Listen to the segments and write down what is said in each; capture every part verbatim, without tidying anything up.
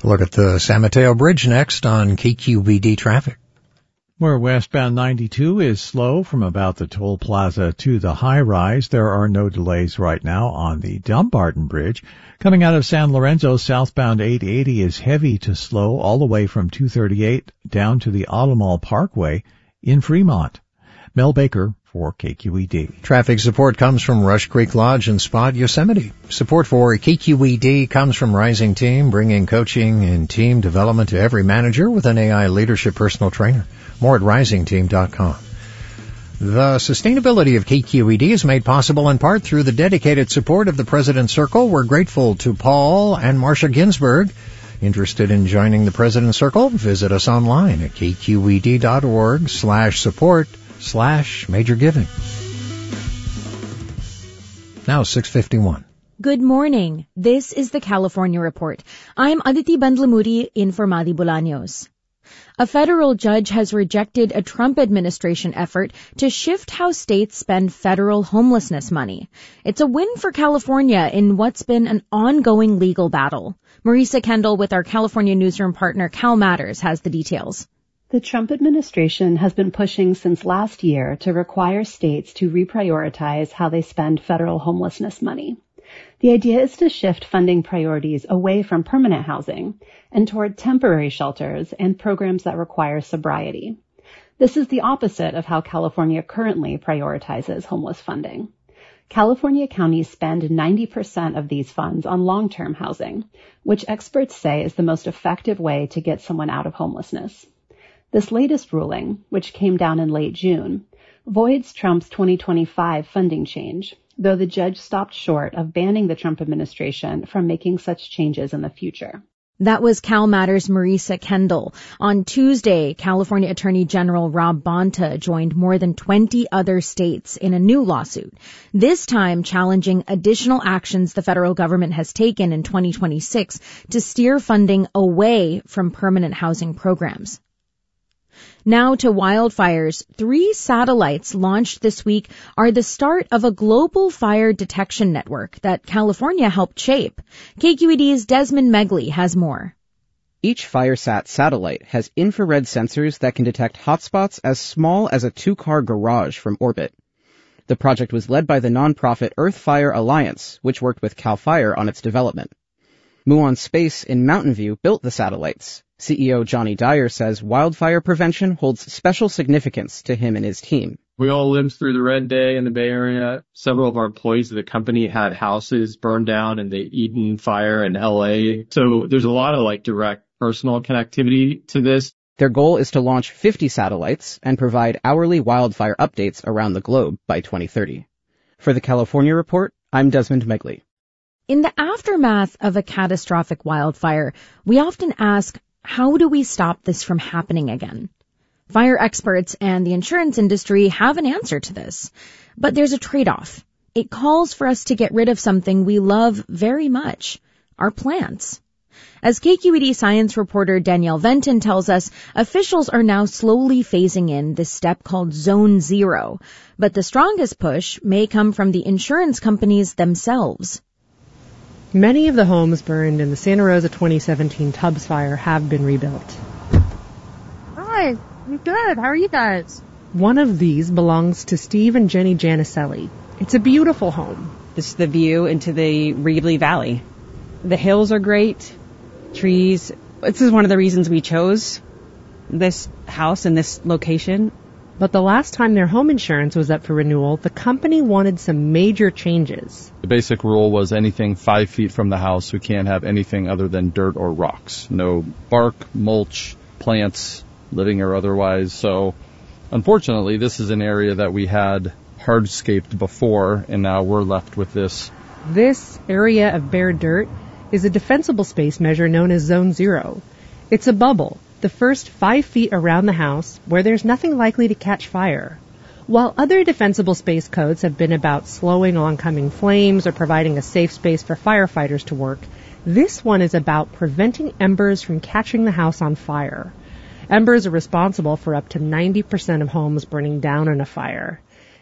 Look at the San Mateo Bridge next on K Q B D traffic. Where westbound ninety-two is slow from about the toll plaza to the high-rise, there are no delays right now on the Dumbarton Bridge. Coming out of San Lorenzo, southbound eight eighty is heavy to slow all the way from two thirty-eight down to the Automall Parkway in Fremont. Mel Baker for K Q E D. Traffic support comes from Rush Creek Lodge and Spot Yosemite. Support for K Q E D comes from Rising Team, bringing coaching and team development to every manager with an A I leadership personal trainer. More at rising team dot com. The sustainability of K Q E D is made possible in part through the dedicated support of the President's Circle. We're grateful to Paul and Marcia Ginsburg. Interested in joining the President's Circle? Visit us online at k q e d dot org slash support slash major giving. Now six fifty-one. Good morning. This is the California Report. I'm Aditi Bandlamudi in for Madi Bolaños. A federal judge has rejected a Trump administration effort to shift how states spend federal homelessness money. It's a win for California in what's been an ongoing legal battle. Marisa Kendall with our California newsroom partner Cal Matters has the details. The Trump administration has been pushing since last year to require states to reprioritize how they spend federal homelessness money. The idea is to shift funding priorities away from permanent housing and toward temporary shelters and programs that require sobriety. This is the opposite of how California currently prioritizes homeless funding. California counties spend ninety percent of these funds on long-term housing, which experts say is the most effective way to get someone out of homelessness. This latest ruling, which came down in late June, voids Trump's twenty twenty-five funding change, though the judge stopped short of banning the Trump administration from making such changes in the future. That was Cal Matters' Marisa Kendall. On Tuesday, California Attorney General Rob Bonta joined more than twenty other states in a new lawsuit, this time challenging additional actions the federal government has taken in twenty twenty-six to steer funding away from permanent housing programs. Now to wildfires. Three satellites launched this week are the start of a global fire detection network that California helped shape. K Q E D's Desmond Megley has more. Each FireSat satellite has infrared sensors that can detect hotspots as small as a two-car garage from orbit. The project was led by the nonprofit Earth Fire Alliance, which worked with CAL FIRE on its development. Muon Space in Mountain View built the satellites. C E O Johnny Dyer says wildfire prevention holds special significance to him and his team. We all lived through the Red Day in the Bay Area. Several of our employees of the company had houses burned down in the Eden fire in L A. So there's a lot of like direct personal connectivity to this. Their goal is to launch fifty satellites and provide hourly wildfire updates around the globe by twenty thirty. For the California Report, I'm Desmond Megley. In the aftermath of a catastrophic wildfire, we often ask, how do we stop this from happening again? Fire experts and the insurance industry have an answer to this. But there's a trade-off. It calls for us to get rid of something we love very much, our plants. As K Q E D science reporter Danielle Venton tells us, officials are now slowly phasing in this step called Zone Zero. But the strongest push may come from the insurance companies themselves. Many of the homes burned in the Santa Rosa twenty seventeen Tubbs fire have been rebuilt. Hi, I'm good. How are you guys? One of these belongs to Steve and Jenny Janicelli. It's a beautiful home. This is the view into the Reedley Valley. The hills are great, trees. This is one of the reasons we chose this house and this location. But the last time their home insurance was up for renewal, the company wanted some major changes. The basic rule was anything five feet from the house, we can't have anything other than dirt or rocks. No bark, mulch, plants, living or otherwise. So, unfortunately, this is an area that we had hardscaped before, and now we're left with this. This area of bare dirt is a defensible space measure known as Zone Zero. It's a bubble, the first five feet around the house, where there's nothing likely to catch fire. While other defensible space codes have been about slowing oncoming flames or providing a safe space for firefighters to work, this one is about preventing embers from catching the house on fire. Embers are responsible for up to ninety percent of homes burning down in a fire.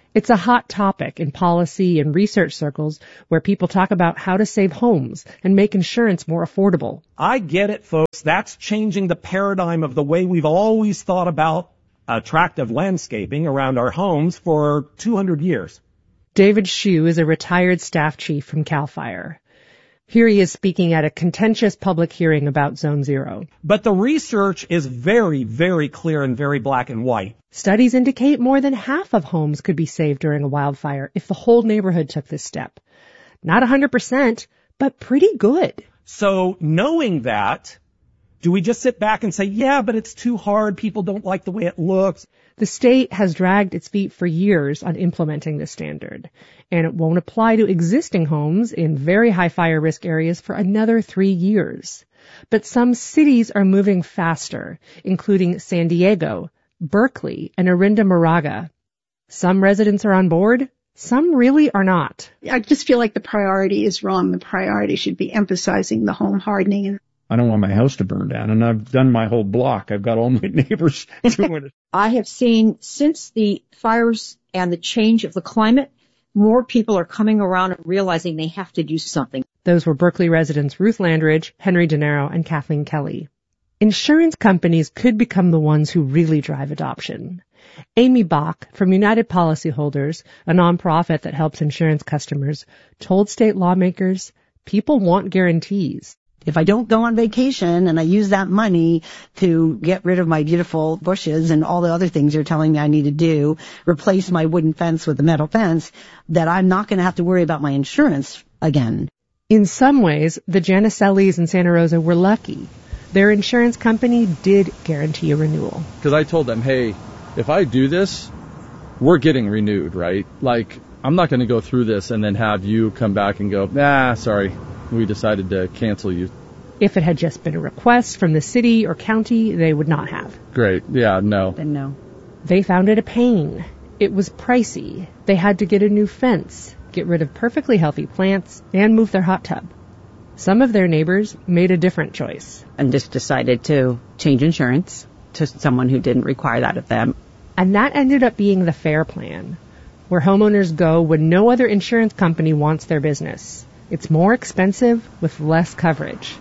It's a hot topic in policy and research circles where people talk about how to save homes and make insurance more affordable. I get it, folks. That's changing the paradigm of the way we've always thought about attractive landscaping around our homes for two hundred years. David Hsu is a retired staff chief from CAL FIRE. Here he is speaking at a contentious public hearing about Zone Zero. But the research is very, very clear and very black and white. Studies indicate more than half of homes could be saved during a wildfire if the whole neighborhood took this step. Not one hundred percent, but pretty good. So knowing that, do we just sit back and say, yeah, but it's too hard, people don't like the way it looks? The state has dragged its feet for years on implementing this standard, and it won't apply to existing homes in very high fire risk areas for another three years. But some cities are moving faster, including San Diego, Berkeley, and Orinda Moraga. Some residents are on board, some really are not. I just feel like the priority is wrong. The priority should be emphasizing the home hardening. I don't want my house to burn down, and I've done my whole block. I've got all my neighbors doing it. I have seen since the fires and the change of the climate, more people are coming around and realizing they have to do something. Those were Berkeley residents Ruth Landridge, Henry DeNiro, and Kathleen Kelly. Insurance companies could become the ones who really drive adoption. Amy Bach from United Policyholders, a nonprofit that helps insurance customers, told state lawmakers people want guarantees. If I don't go on vacation and I use that money to get rid of my beautiful bushes and all the other things you're telling me I need to do, replace my wooden fence with a metal fence, that I'm not going to have to worry about my insurance again. In some ways, the Janicellis in Santa Rosa were lucky. Their insurance company did guarantee a renewal. Because I told them, hey, if I do this, we're getting renewed, right? Like, I'm not going to go through this and then have you come back and go, nah, sorry. We decided to cancel you. If it had just been a request from the city or county, they would not have. Great. Yeah, no. Then no. They found it a pain. It was pricey. They had to get a new fence, get rid of perfectly healthy plants, and move their hot tub. Some of their neighbors made a different choice. And just decided to change insurance to someone who didn't require that of them. And that ended up being the FAIR plan, where homeowners go when no other insurance company wants their business. It's more expensive with less coverage.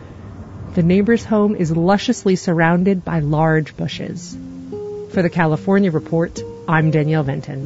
The neighbor's home is lusciously surrounded by large bushes. For the California Report, I'm Danielle Vinton.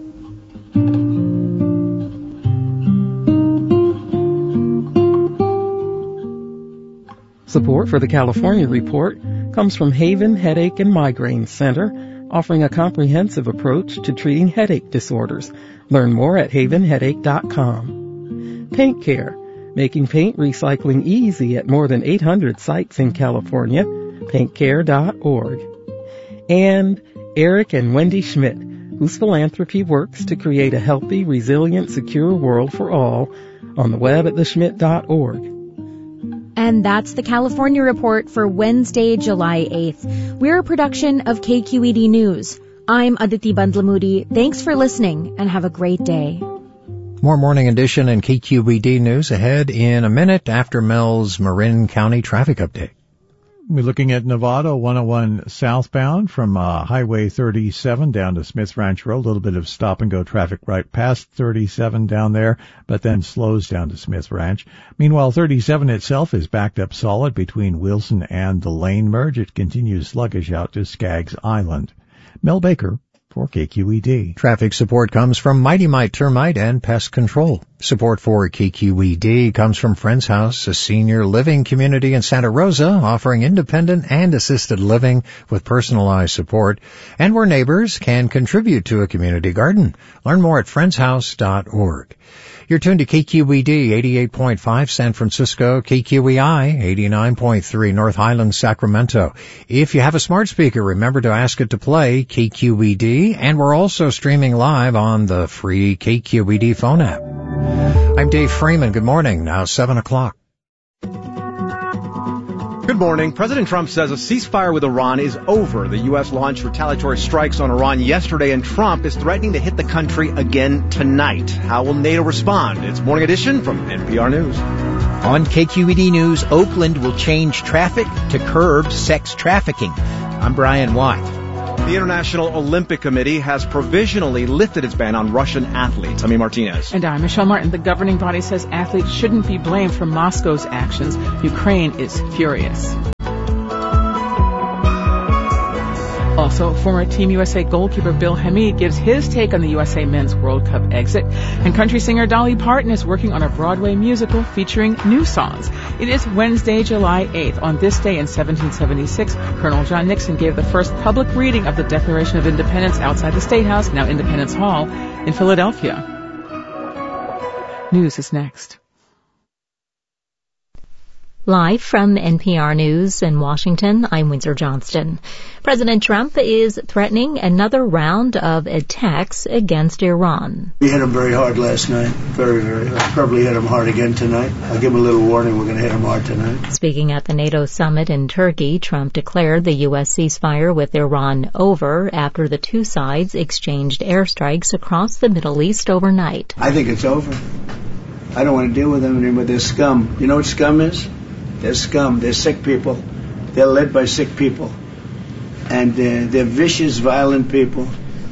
Support for the California Report comes from Haven Headache and Migraine Center, offering a comprehensive approach to treating headache disorders. Learn more at haven headache dot com. Paint Care, making paint recycling easy at more than eight hundred sites in California, paint care dot org. And Eric and Wendy Schmidt, whose philanthropy works to create a healthy, resilient, secure world for all, on the web at the schmidt dot org. And that's the California Report for Wednesday, July eighth. We're a production of K Q E D News. I'm Aditi Bandlamudi. Thanks for listening and have a great day. More Morning Edition and K Q E D News ahead in a minute after Mel's Marin County traffic update. We're looking at Nevada one oh one southbound from uh, Highway thirty-seven down to Smith Ranch Road. A little bit of stop-and-go traffic right past thirty-seven down there, but then slows down to Smith Ranch. Meanwhile, thirty-seven itself is backed up solid between Wilson and the lane merge. It continues sluggish out to Skaggs Island. Mel Baker for K Q E D. Traffic support comes from Mighty Mite Termite and Pest Control. Support for K Q E D comes from Friends House, a senior living community in Santa Rosa offering independent and assisted living with personalized support, and where neighbors can contribute to a community garden. Learn more at friends house dot org. You're tuned to K Q E D eighty-eight point five San Francisco, K Q E I eighty-nine point three North Highlands, Sacramento. If you have a smart speaker, remember to ask it to play K Q E D, and we're also streaming live on the free K Q E D phone app. I'm Dave Freeman. Good morning. Now seven o'clock. Good morning. President Trump says a ceasefire with Iran is over. The U S launched retaliatory strikes on Iran yesterday, and Trump is threatening to hit the country again tonight. How will NATO respond? It's Morning Edition from N P R News. On K Q E D News, Oakland will change traffic to curb sex trafficking. I'm Brian White. The International Olympic Committee has provisionally lifted its ban on Russian athletes. I'm Martinez. And I'm Michelle Martin. The governing body says athletes shouldn't be blamed for Moscow's actions. Ukraine is furious. Also, former Team U S A goalkeeper Bill Hamid gives his take on the U S A Men's World Cup exit. And country singer Dolly Parton is working on a Broadway musical featuring new songs. It is Wednesday, July eighth. On this day in seventeen seventy-six, Colonel John Nixon gave the first public reading of the Declaration of Independence outside the State House, now Independence Hall, in Philadelphia. News is next. Live from N P R News in Washington, I'm Windsor Johnston. President Trump is threatening another round of attacks against Iran. We hit him very hard last night. Very, very hard. Probably hit him hard again tonight. I'll give him a little warning. We're going to hit him hard tonight. Speaking at the NATO summit in Turkey, Trump declared the U S ceasefire with Iran over after the two sides exchanged airstrikes across the Middle East overnight. I think it's over. I don't want to deal with them anymore. They're scum. You know what scum is? They're scum. They're sick people. They're led by sick people. And they're, they're vicious, violent people.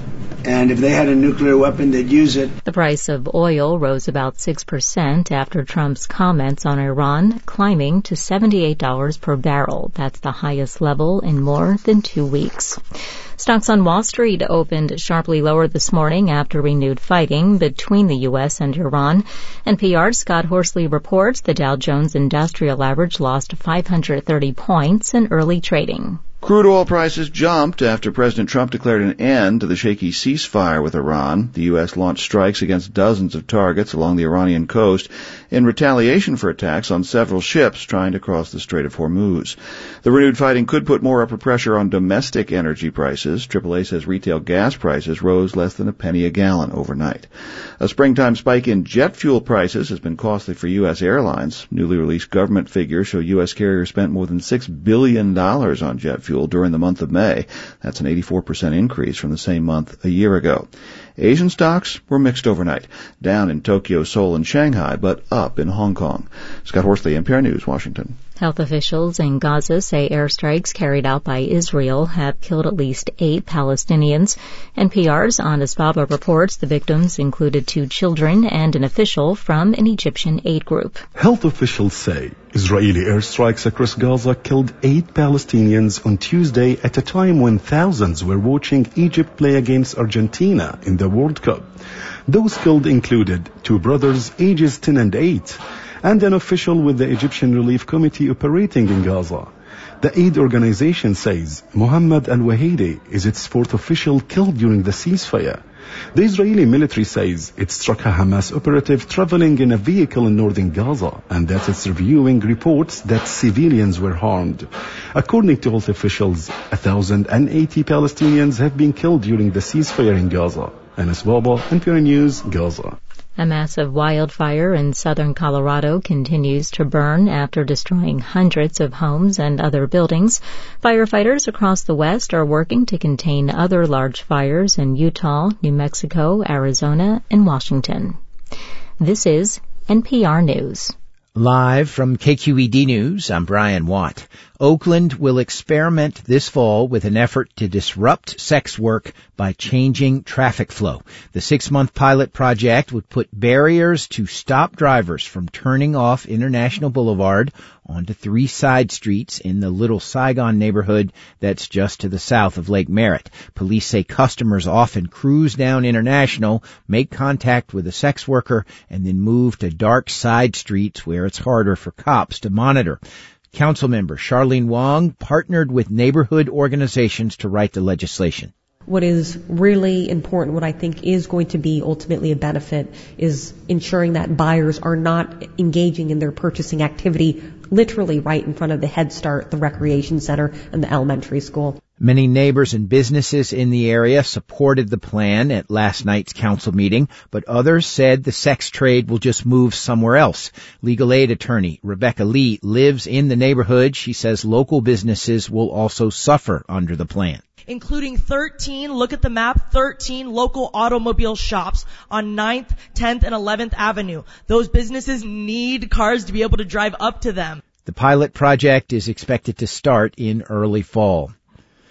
And if they had a nuclear weapon, they'd use it. The price of oil rose about six percent after Trump's comments on Iran, climbing to seventy-eight dollars per barrel. That's the highest level in more than two weeks. Stocks on Wall Street opened sharply lower this morning after renewed fighting between the U S and Iran. N P R's Scott Horsley reports the Dow Jones Industrial Average lost five hundred thirty points in early trading. Crude oil prices jumped after President Trump declared an end to the shaky ceasefire with Iran. The U S launched strikes against dozens of targets along the Iranian coast in retaliation for attacks on several ships trying to cross the Strait of Hormuz. The renewed fighting could put more upward pressure on domestic energy prices. triple A says retail gas prices rose less than a penny a gallon overnight. A springtime spike in jet fuel prices has been costly for U S airlines. Newly released government figures show U S carriers spent more than six billion dollars on jet fuel during the month of May. That's an eighty-four percent increase from the same month a year ago. Asian stocks were mixed overnight, down in Tokyo, Seoul, and Shanghai, but up in Hong Kong. Scott Horsley, N P R News, Washington. Health officials in Gaza say airstrikes carried out by Israel have killed at least eight Palestinians. N P R's Anas Baba reports the victims included two children and an official from an Egyptian aid group. Health officials say Israeli airstrikes across Gaza killed eight Palestinians on Tuesday at a time when thousands were watching Egypt play against Argentina in the World Cup. Those killed included two brothers ages ten and eight, and an official with the Egyptian Relief Committee operating in Gaza. The aid organization says Mohammed al-Wahidi is its fourth official killed during the ceasefire. The Israeli military says it struck a Hamas operative traveling in a vehicle in northern Gaza, and that it's reviewing reports that civilians were harmed. According to health officials, one thousand eighty Palestinians have been killed during the ceasefire in Gaza. Anas Baba, N P R News, Gaza. A massive wildfire in southern Colorado continues to burn after destroying hundreds of homes and other buildings. Firefighters across the West are working to contain other large fires in Utah, New Mexico, Arizona, and Washington. This is N P R News. Live from K Q E D News, I'm Brian Watt. Oakland will experiment this fall with an effort to disrupt sex work by changing traffic flow. The six-month pilot project would put barriers to stop drivers from turning off International Boulevard onto three side streets in the Little Saigon neighborhood that's just to the south of Lake Merritt. Police say customers often cruise down International, make contact with a sex worker, and then move to dark side streets where it's harder for cops to monitor. Councilmember Charlene Wong partnered with neighborhood organizations to write the legislation. What is really important, what I think is going to be ultimately a benefit, is ensuring that buyers are not engaging in their purchasing activity literally right in front of the Head Start, the recreation center, and the elementary school. Many neighbors and businesses in the area supported the plan at last night's council meeting, but others said the sex trade will just move somewhere else. Legal aid attorney Rebecca Lee lives in the neighborhood. She says local businesses will also suffer under the plan, including thirteen, look at the map, thirteen local automobile shops on ninth, tenth, and eleventh Avenue. Those businesses need cars to be able to drive up to them. The pilot project is expected to start in early fall.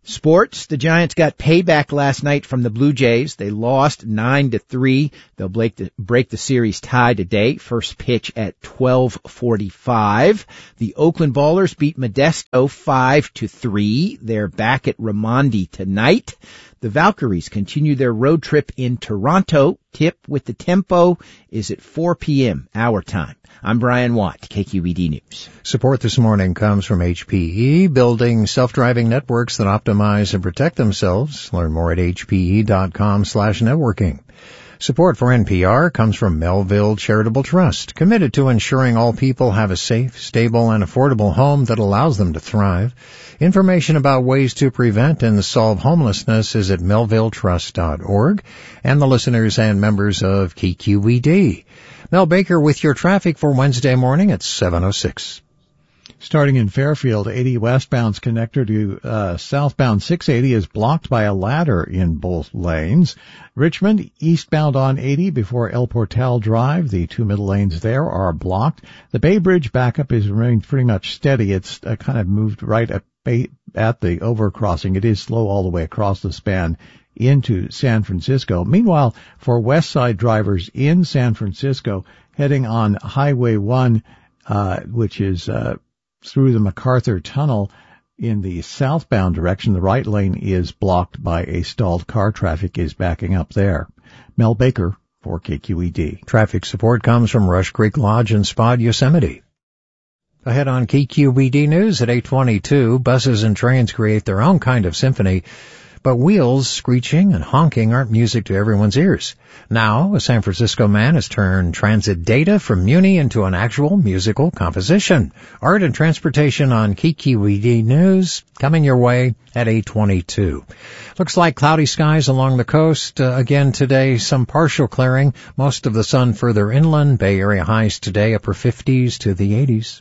Sports, the Giants got payback last night from the Blue Jays. They lost nine to three. They'll break the, break the series tie today. First pitch at twelve forty-five. The Oakland Ballers beat Modesto five to three. They're back at Raimondi tonight. The Valkyries continue their road trip in Toronto. Tip with the tempo is at four p.m. our time. I'm Brian Watt, K Q E D News. Support this morning comes from H P E, building self-driving networks that optimize and protect themselves. Learn more at hpe.com slash networking. Support for N P R comes from Melville Charitable Trust, committed to ensuring all people have a safe, stable, and affordable home that allows them to thrive. Information about ways to prevent and solve homelessness is at melville trust dot org. And the listeners and members of K Q E D. Mel Baker with your traffic for Wednesday morning at seven oh six. Starting in Fairfield, eighty westbound's connector to uh, southbound six eighty is blocked by a ladder in both lanes. Richmond, eastbound on eighty before El Portal Drive, the two middle lanes there are blocked. The Bay Bridge backup is remained pretty much steady. It's uh, kind of moved right at, at the overcrossing. It is slow all the way across the span into San Francisco. Meanwhile, for west side drivers in San Francisco, heading on Highway one, uh, which is uh, through the MacArthur Tunnel in the southbound direction, the right lane is blocked by a stalled car. Traffic is backing up there. Mel Baker for K Q E D. Traffic support comes from Rush Creek Lodge and Spa Yosemite. Ahead on K Q E D News at eight twenty-two, buses and trains create their own kind of symphony, but wheels screeching and honking aren't music to everyone's ears. Now, a San Francisco man has turned transit data from Muni into an actual musical composition. Art and transportation on K Q E D News, coming your way at eight twenty-two. Looks like cloudy skies along the coast. Uh, again today, some partial clearing. Most of the sun further inland. Bay Area highs today, upper fifties to the eighties.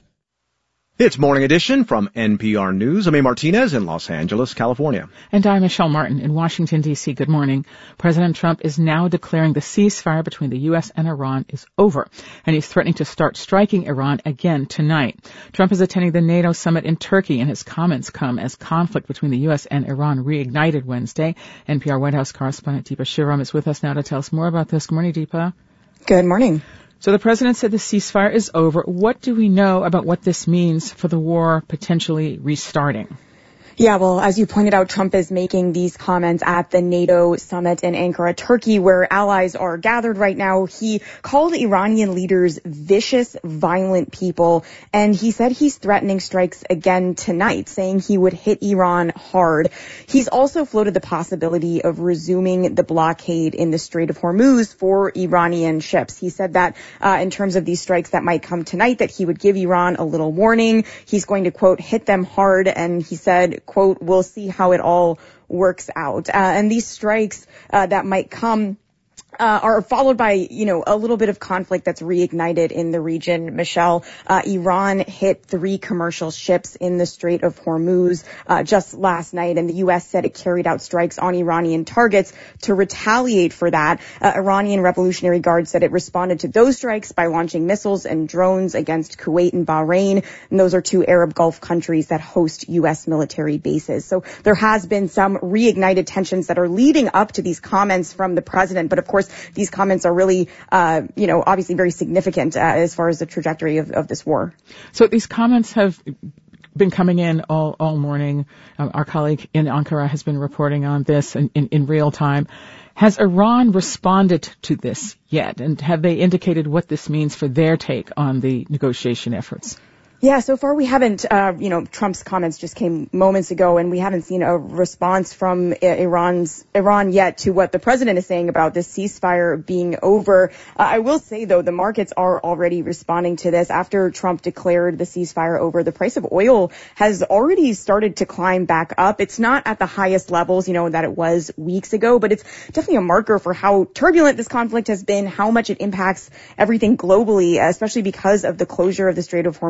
It's Morning Edition from N P R News. I'm A. Martinez in Los Angeles, California. And I'm Michelle Martin in Washington, D C. Good morning. President Trump is now declaring the ceasefire between the U S and Iran is over, and he's threatening to start striking Iran again tonight. Trump is attending the NATO summit in Turkey, and his comments come as conflict between the U S and Iran reignited Wednesday. N P R White House correspondent Deepa Shivam is with us now to tell us more about this. Good morning, Deepa. Good morning. So the president said the ceasefire is over. What do we know about what this means for the war potentially restarting? Yeah, well, as you pointed out, Trump is making these comments at the NATO summit in Ankara, Turkey, where allies are gathered right now. He called Iranian leaders vicious, violent people, and he said he's threatening strikes again tonight, saying he would hit Iran hard. He's also floated the possibility of resuming the blockade in the Strait of Hormuz for Iranian ships. He said that uh, in terms of these strikes that might come tonight, that he would give Iran a little warning. He's going to, quote, hit them hard, and he said, quote, we'll see how it all works out. Uh, and these strikes uh, that might come Uh, are followed by, you know, a little bit of conflict that's reignited in the region. Michelle, uh, Iran hit three commercial ships in the Strait of Hormuz uh, just last night, and the U S said it carried out strikes on Iranian targets to retaliate for that. Uh, Iranian Revolutionary Guard said it responded to those strikes by launching missiles and drones against Kuwait and Bahrain, and those are two Arab Gulf countries that host U S military bases. So there has been some reignited tensions that are leading up to these comments from the president, but of course, these comments are really, uh, you know, obviously very significant uh, as far as the trajectory of, of this war. So these comments have been coming in all, all morning. Um, our colleague in Ankara has been reporting on this in, in, in real time. Has Iran responded to this yet? And have they indicated what this means for their take on the negotiation efforts? Yeah, so far we haven't, uh, you know, Trump's comments just came moments ago, and we haven't seen a response from Iran's Iran yet to what the president is saying about this ceasefire being over. Uh, I will say, though, the markets are already responding to this. After Trump declared the ceasefire over, the price of oil has already started to climb back up. It's not at the highest levels, you know, that it was weeks ago, but it's definitely a marker for how turbulent this conflict has been, how much it impacts everything globally, especially because of the closure of the Strait of Hormuz and what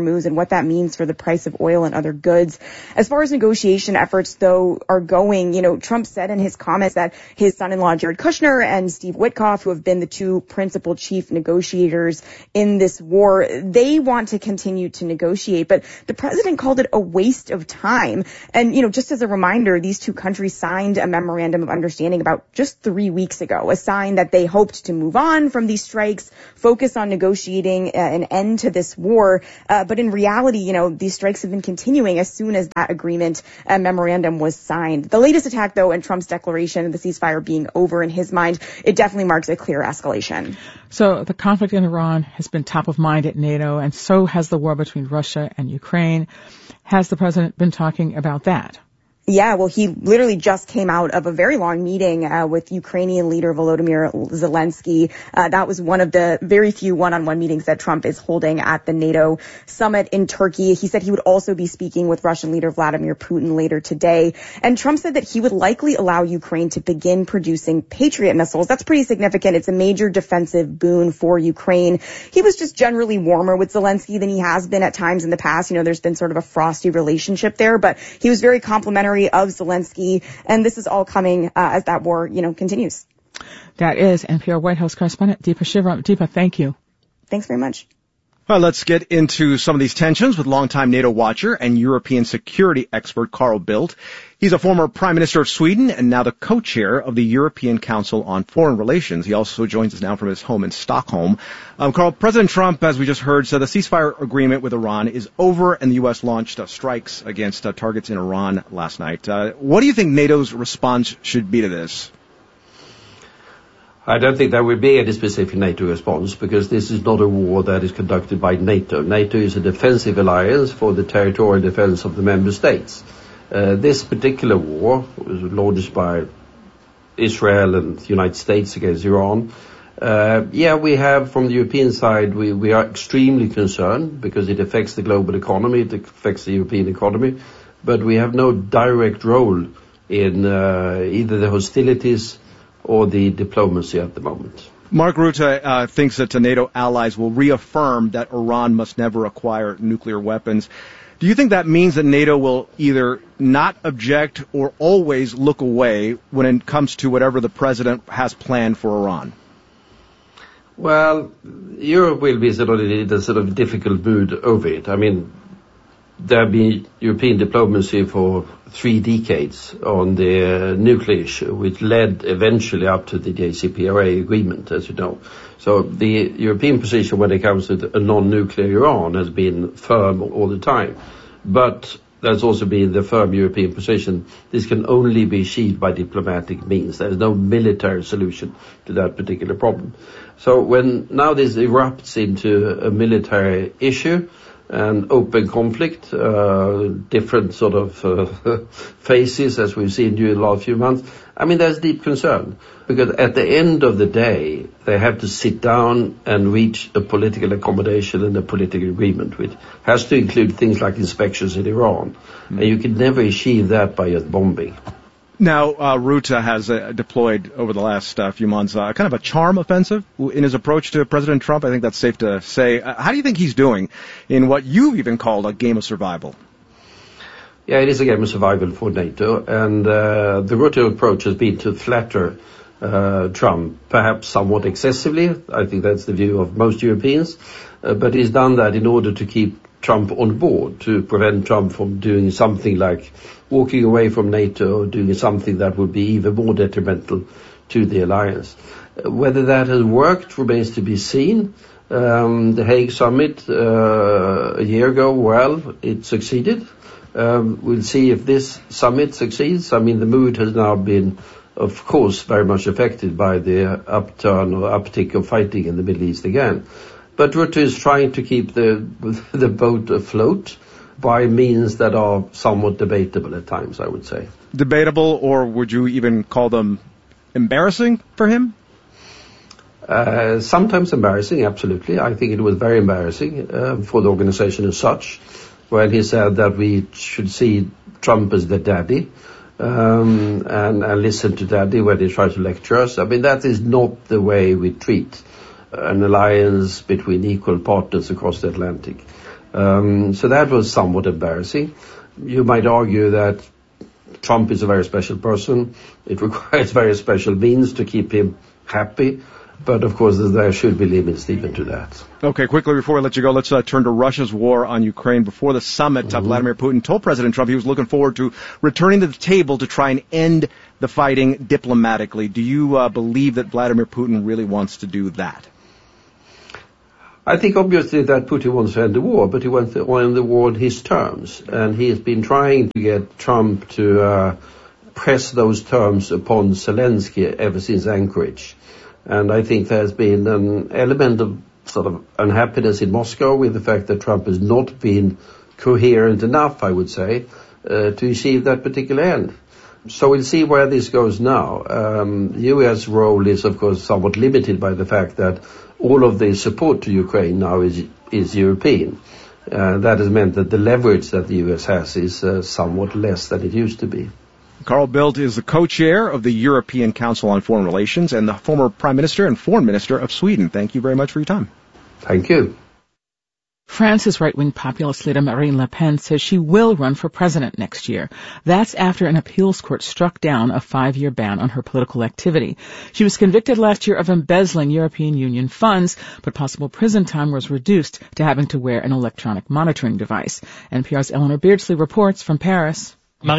what that means for the price of oil and other goods. As far as negotiation efforts, though, are going, you know, Trump said in his comments that his son-in-law, Jared Kushner, and Steve Witkoff, who have been the two principal chief negotiators in this war, they want to continue to negotiate. But the president called it a waste of time. And, you know, just as a reminder, these two countries signed a memorandum of understanding about just three weeks ago, a sign that they hoped to move on from these strikes, focus on negotiating uh, an end to this war. Uh, but in reality, you know, these strikes have been continuing as soon as that agreement uh, memorandum was signed. The latest attack, though, and Trump's declaration of the ceasefire being over in his mind, it definitely marks a clear escalation. So the conflict in Iran has been top of mind at NATO, and so has the war between Russia and Ukraine. Has the president been talking about that? Yeah, well, he literally just came out of a very long meeting uh, with Ukrainian leader Volodymyr Zelensky. Uh, that was one of the very few one-on-one meetings that Trump is holding at the NATO summit in Turkey. He said he would also be speaking with Russian leader Vladimir Putin later today. And Trump said that he would likely allow Ukraine to begin producing Patriot missiles. That's pretty significant. It's a major defensive boon for Ukraine. He was just generally warmer with Zelensky than he has been at times in the past. You know, there's been sort of a frosty relationship there, but he was very complimentary of Zelensky, and this is all coming uh, as that war, you know, continues. That is N P R White House correspondent Deepa Shivaram. Deepa, thank you. Thanks very much. Well, let's get into some of these tensions with longtime NATO watcher and European security expert Carl Bildt. He's a former Prime Minister of Sweden and now the co-chair of the European Council on Foreign Relations. He also joins us now from his home in Stockholm. Um, Carl, President Trump, as we just heard, said the ceasefire agreement with Iran is over, and the U S launched uh, strikes against uh, targets in Iran last night. Uh, what do you think NATO's response should be to this? I don't think there will be any specific NATO response, because this is not a war that is conducted by NATO. NATO is a defensive alliance for the territorial defense of the member states. Uh, this particular war was launched by Israel and the United States against Iran. Uh, yeah, we have, from the European side, we, we are extremely concerned because it affects the global economy, it affects the European economy, but we have no direct role in uh, either the hostilities or the diplomacy at the moment. Mark Rutte uh, thinks that the NATO allies will reaffirm that Iran must never acquire nuclear weapons. Do you think that means that NATO will either not object or always look away when it comes to whatever the president has planned for Iran? Well, Europe will be sort of in a sort of difficult mood over it. I mean, there have been European diplomacy for three decades on the uh, nuclear issue, which led eventually up to the J C P O A agreement, as you know. So the European position when it comes to a non-nuclear Iran has been firm all the time. But there's also been the firm European position. This can only be achieved by diplomatic means. There's no military solution to that particular problem. So when now this erupts into a military issue, an open conflict, uh, different sort of uh, phases as we've seen during the last few months, I mean, there's deep concern. Because at the end of the day, they have to sit down and reach a political accommodation and a political agreement, which has to include things like inspections in Iran. Mm-hmm. And you can never achieve that by just bombing. Now, uh, Rutte has uh, deployed over the last uh, few months uh, kind of a charm offensive in his approach to President Trump. I think that's safe to say. Uh, how do you think he's doing in what you've even called a game of survival? Yeah, it is a game of survival for NATO. And uh, the Rutte approach has been to flatter uh, Trump, perhaps somewhat excessively. I think that's the view of most Europeans. Uh, but he's done that in order to keep Trump on board, to prevent Trump from doing something like walking away from NATO or doing something that would be even more detrimental to the alliance. Uh, whether that has worked remains to be seen. Um, the Hague summit uh, a year ago, well, it succeeded. Um, we'll see if this summit succeeds. I mean, the mood has now been, of course, very much affected by the upturn or uptick of fighting in the Middle East again. But Rutte is trying to keep the the boat afloat by means that are somewhat debatable at times, I would say. Debatable, or would you even call them embarrassing for him? Uh, sometimes embarrassing, absolutely. I think it was very embarrassing uh, for the organization as such, when he said that we should see Trump as the daddy um, and, and listen to daddy when he tries to lecture us. I mean, that is not the way we treat an alliance between equal partners across the Atlantic. Um, so that was somewhat embarrassing. You might argue that Trump is a very special person. It requires very special means to keep him happy. But, of course, there should be limits even to that. Okay, quickly before we let you go, let's uh, turn to Russia's war on Ukraine. Before the summit, mm-hmm. uh, Vladimir Putin told President Trump he was looking forward to returning to the table to try and end the fighting diplomatically. Do you uh, believe that Vladimir Putin really wants to do that? I think obviously that Putin wants to end the war, but he wants to end the war on his terms. And he has been trying to get Trump to uh, press those terms upon Zelensky ever since Anchorage. And I think there's been an element of sort of unhappiness in Moscow with the fact that Trump has not been coherent enough, I would say, uh, to achieve that particular end. So we'll see where this goes now. Um, the U S role is, of course, somewhat limited by the fact that all of the support to Ukraine now is, is European. Uh, that has meant that the leverage that the U S has is uh, somewhat less than it used to be. Carl Bildt is the co-chair of the European Council on Foreign Relations and the former Prime Minister and Foreign Minister of Sweden. Thank you very much for your time. Thank you. France's right-wing populist leader Marine Le Pen says she will run for president next year. That's after an appeals court struck down a five-year ban on her political activity. She was convicted last year of embezzling European Union funds, but possible prison time was reduced to having to wear an electronic monitoring device. N P R's Eleanor Beardsley reports from Paris.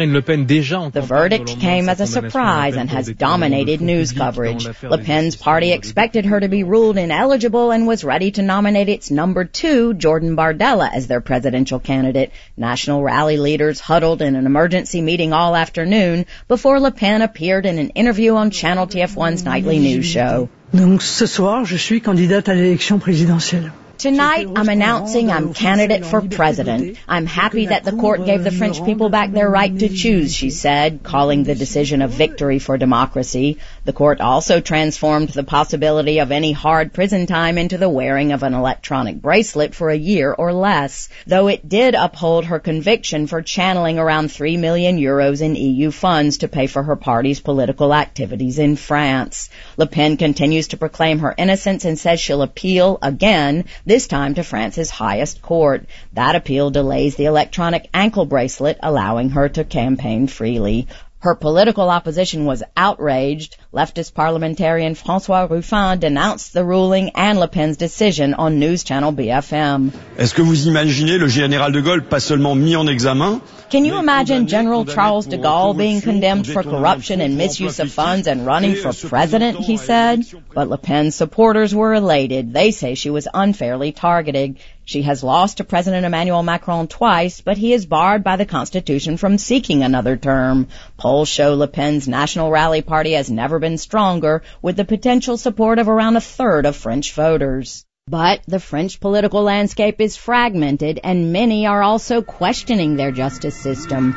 The verdict came as a surprise and has dominated news coverage. Le Pen's party expected her to be ruled ineligible and was ready to nominate its number two, Jordan Bardella, as their presidential candidate. National rally leaders huddled in an emergency meeting all afternoon before Le Pen appeared in an interview on Channel T F one's nightly news show. Donc ce soir, je suis candidate à l'élection présidentielle. Tonight, I'm announcing I'm candidate for president. I'm happy that the court gave the French people back their right to choose, she said, calling the decision a victory for democracy. The court also transformed the possibility of any hard prison time into the wearing of an electronic bracelet for a year or less, though it did uphold her conviction for channeling around three million euros in E U funds to pay for her party's political activities in France. Le Pen continues to proclaim her innocence and says she'll appeal again, this time to France's highest court. That appeal delays the electronic ankle bracelet, allowing her to campaign freely. Her political opposition was outraged. Leftist parliamentarian François Ruffin denounced the ruling and Le Pen's decision on news channel B F M. Est-ce que vous imaginez le général de Gaulle pas seulement mis en examen? Can you imagine General Charles de Gaulle being condemned for corruption and misuse of funds and running for president, he said? But Le Pen's supporters were elated. They say she was unfairly targeted. She has lost to President Emmanuel Macron twice, but he is barred by the Constitution from seeking another term. Polls show Le Pen's National Rally Party has never been stronger, with the potential support of around a third of French voters. But the French political landscape is fragmented, and many are also questioning their justice system.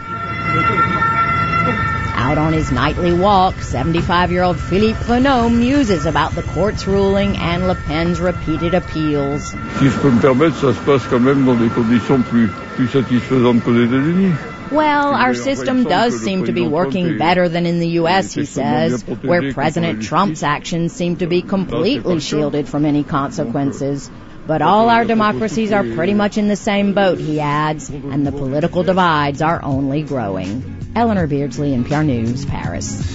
Out on his nightly walk, seventy-five-year-old Philippe Renaud muses about the court's ruling and Le Pen's repeated appeals. Si je peux me permettre, ça se passe quand même dans des conditions plus, plus satisfaisantes qu'aux États-Unis. Well, our system does seem to be working better than in the U S, he says, where President Trump's actions seem to be completely shielded from any consequences. But all our democracies are pretty much in the same boat, he adds, and the political divides are only growing. Eleanor Beardsley, N P R News, Paris.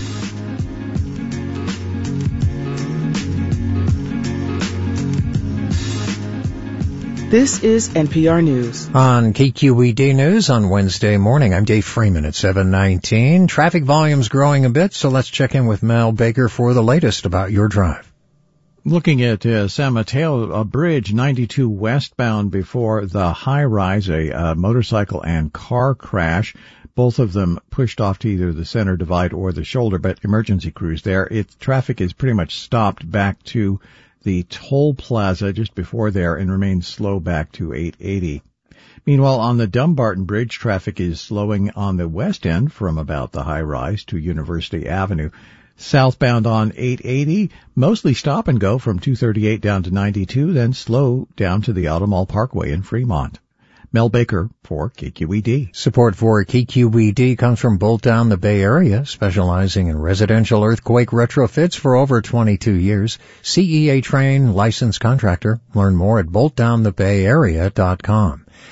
This is N P R News. On K Q E D News on Wednesday morning, I'm Dave Freeman at seven nineteen. Traffic volume's growing a bit, so let's check in with Mel Baker for the latest about your drive. Looking at uh, San Mateo a Bridge, ninety-two westbound before the high-rise, a uh, motorcycle and car crash. Both of them pushed off to either the center divide or the shoulder, but emergency crews there. It, traffic is pretty much stopped back to the toll plaza just before there and remains slow back to eight eighty. Meanwhile, on the Dumbarton Bridge, traffic is slowing on the west end from about the high-rise to University Avenue. Southbound on eight eighty, mostly stop and go from two thirty-eight down to ninety-two, then slow down to the Automall Parkway in Fremont. Mel Baker for K Q E D. Support for K Q E D comes from Bolt Down the Bay Area, specializing in residential earthquake retrofits for over twenty-two years. C E A trained licensed contractor. Learn more at bolt down the bay area dot com.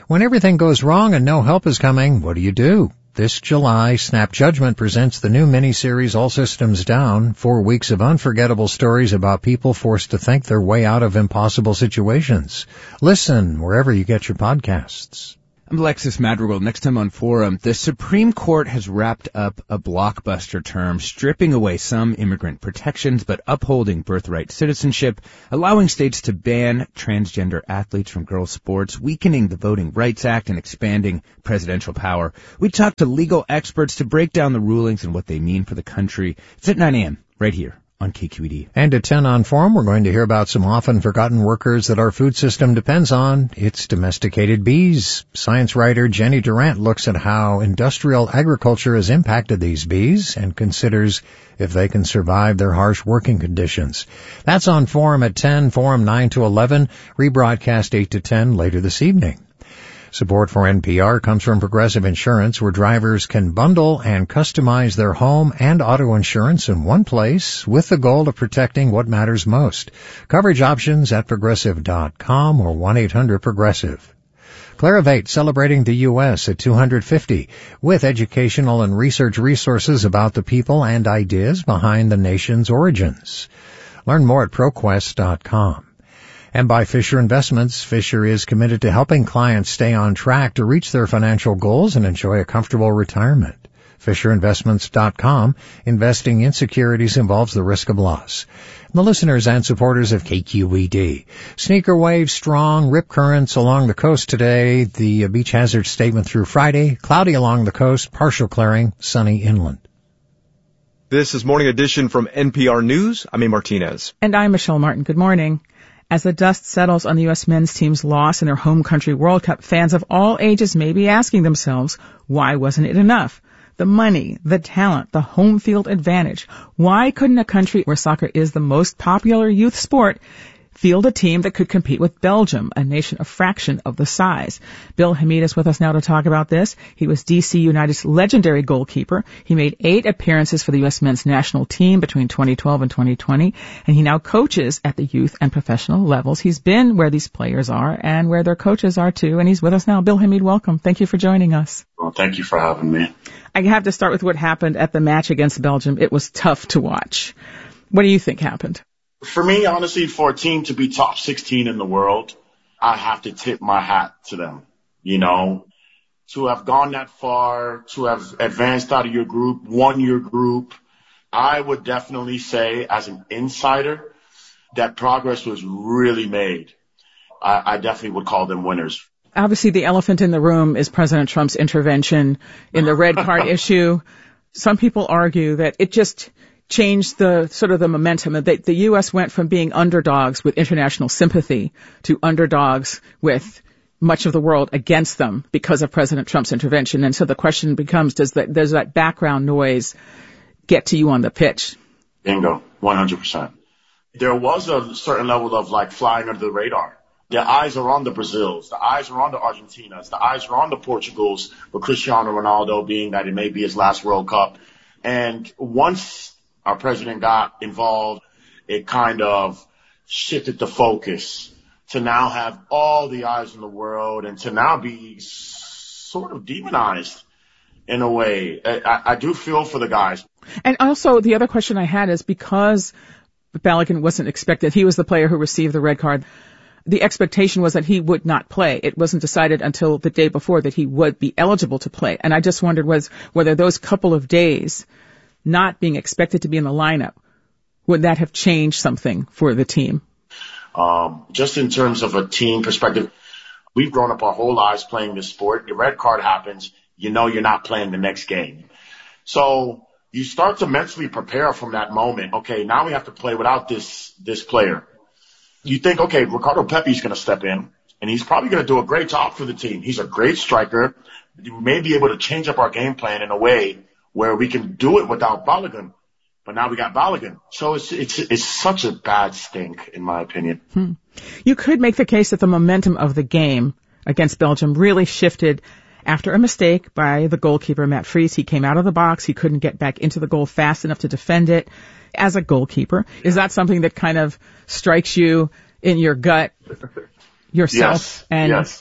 When everything goes wrong and no help is coming, what do you do? This July, Snap Judgment presents the new miniseries All Systems Down, four weeks of unforgettable stories about people forced to think their way out of impossible situations. Listen wherever you get your podcasts. I'm Alexis Madrigal. Next time on Forum, the Supreme Court has wrapped up a blockbuster term, stripping away some immigrant protections, but upholding birthright citizenship, allowing states to ban transgender athletes from girls' sports, weakening the Voting Rights Act, and expanding presidential power. We talked to legal experts to break down the rulings and what they mean for the country. It's at nine a.m. right here on K Q E D. And at ten on Forum, we're going to hear about some often forgotten workers that our food system depends on. It's domesticated bees. Science writer Jenny Durant looks at how industrial agriculture has impacted these bees and considers if they can survive their harsh working conditions. That's on Forum at ten, Forum nine to eleven, rebroadcast eight to ten later this evening. Support for N P R comes from Progressive Insurance, where drivers can bundle and customize their home and auto insurance in one place with the goal of protecting what matters most. Coverage options at progressive dot com or one eight hundred progressive. Clarivate celebrating the U S at two hundred fifty with educational and research resources about the people and ideas behind the nation's origins. Learn more at proquest dot com. And by Fisher Investments, Fisher is committed to helping clients stay on track to reach their financial goals and enjoy a comfortable retirement. Fisher Investments dot com. Investing in securities involves the risk of loss. And the listeners and supporters of K Q E D. Sneaker waves strong, rip currents along the coast today. The beach hazard statement through Friday. Cloudy along the coast, partial clearing, sunny inland. This is Morning Edition from N P R News. I'm A. Martinez. And I'm Michelle Martin. Good morning. As the dust settles on the U S men's team's loss in their home country World Cup, fans of all ages may be asking themselves, why wasn't it enough? The money, the talent, the home field advantage. Why couldn't a country where soccer is the most popular youth sport field a team that could compete with Belgium, a nation a fraction of the size? Bill Hamid is with us now to talk about this. He was D C United's legendary goalkeeper. He made eight appearances for the U S men's national team between twenty twelve and twenty twenty, and he now coaches at the youth and professional levels. He's been where these players are and where their coaches are too, and he's with us now. Bill Hamid, welcome. Thank you for joining us. Well, thank you for having me. I have to start with what happened at the match against Belgium. It was tough to watch. What do you think happened? For me, honestly, for a team to be top sixteen in the world, I have to tip my hat to them. You know, to have gone that far, to have advanced out of your group, won your group, I would definitely say as an insider that progress was really made. I, I definitely would call them winners. Obviously, the elephant in the room is President Trump's intervention in the red card issue. Some people argue that it just changed the sort of the momentum. The, the U S went from being underdogs with international sympathy to underdogs with much of the world against them because of President Trump's intervention. And so the question becomes, does that, does that background noise get to you on the pitch? Bingo, one hundred percent. There was a certain level of like flying under the radar. The eyes are on the Brazils. The eyes are on the Argentinas. The eyes are on the Portugals, with Cristiano Ronaldo being that it may be his last World Cup. And once our president got involved, it kind of shifted the focus to now have all the eyes in the world and to now be sort of demonized in a way. I, I do feel for the guys. And also the other question I had is because Balogun wasn't expected, he was the player who received the red card. The expectation was that he would not play. It wasn't decided until the day before that he would be eligible to play. And I just wondered was whether those couple of days not being expected to be in the lineup, would that have changed something for the team? Um, just in terms of a team perspective, we've grown up our whole lives playing this sport. The red card happens, you know you're not playing the next game. So you start to mentally prepare from that moment. Okay, now we have to play without this this player. You think, okay, Ricardo Pepi's going to step in, and he's probably going to do a great job for the team. He's a great striker. We may be able to change up our game plan in a way where we can do it without Balogun. But now we got Balogun. So it's, it's, it's such a bad stink, in my opinion. Hmm. You could make the case that the momentum of the game against Belgium really shifted after a mistake by the goalkeeper, Matt Fries. He came out of the box. He couldn't get back into the goal fast enough to defend it. As a goalkeeper, is that something that kind of strikes you in your gut yourself? Yes, and yes.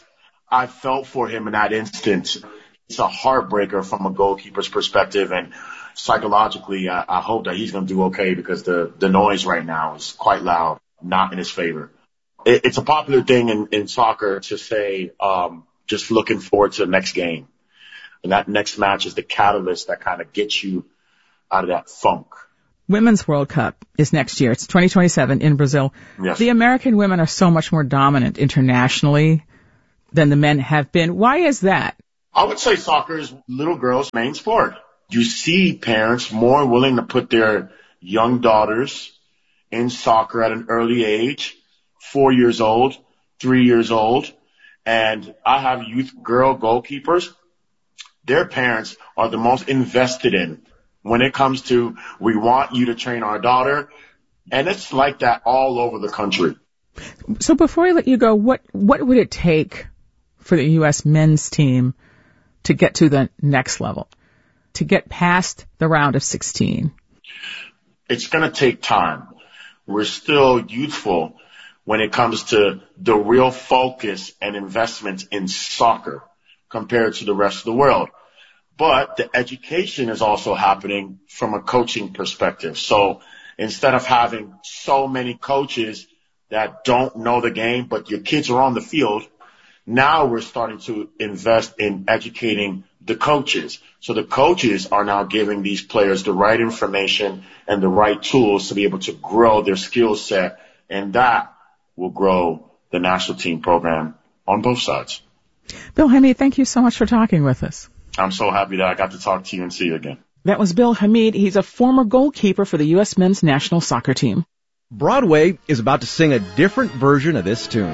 I felt for him in that instance. It's a heartbreaker from a goalkeeper's perspective, and psychologically, I, I hope that he's going to do okay because the, the noise right now is quite loud, not in his favor. It, it's a popular thing in, in soccer to say, um, just looking forward to the next game. And that next match is the catalyst that kind of gets you out of that funk. Women's World Cup is next year. It's twenty twenty-seven in Brazil. Yes. The American women are so much more dominant internationally than the men have been. Why is that? I would say soccer is little girls' main sport. You see parents more willing to put their young daughters in soccer at an early age, four years old, three years old. And I have youth girl goalkeepers. Their parents are the most invested in when it comes to, we want you to train our daughter. And it's like that all over the country. So before I let you go, what, what would it take for the U S men's team to get to the next level, to get past the round of sixteen? It's going to take time. We're still youthful when it comes to the real focus and investment in soccer compared to the rest of the world. But the education is also happening from a coaching perspective. So instead of having so many coaches that don't know the game, but your kids are on the field, now we're starting to invest in educating the coaches. So the coaches are now giving these players the right information and the right tools to be able to grow their skill set, and that will grow the national team program on both sides. Bill Hamid, thank you so much for talking with us. I'm so happy that I got to talk to you and see you again. That was Bill Hamid. He's a former goalkeeper for the U S men's national soccer team. Broadway is about to sing a different version of this tune.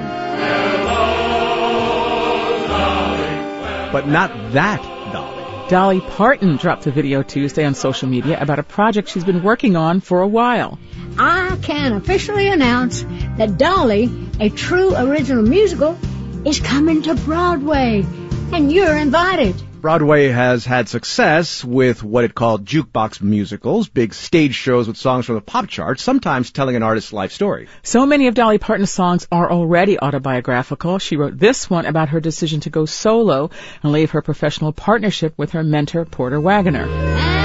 But not that Dolly. Dolly Parton dropped a video Tuesday on social media about a project she's been working on for a while. I can officially announce that Dolly, a true original musical, is coming to Broadway, and you're invited. Broadway has had success with what it called jukebox musicals, big stage shows with songs from the pop charts, sometimes telling an artist's life story. So many of Dolly Parton's songs are already autobiographical. She wrote this one about her decision to go solo and leave her professional partnership with her mentor, Porter Wagoner.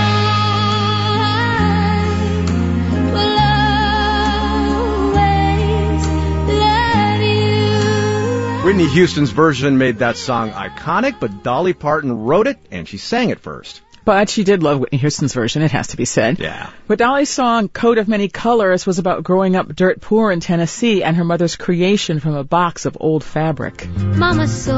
Whitney Houston's version made that song iconic, but Dolly Parton wrote it, and she sang it first. But she did love Whitney Houston's version, it has to be said. Yeah. But Dolly's song, Coat of Many Colors, was about growing up dirt poor in Tennessee and her mother's creation from a box of old fabric. Mama's so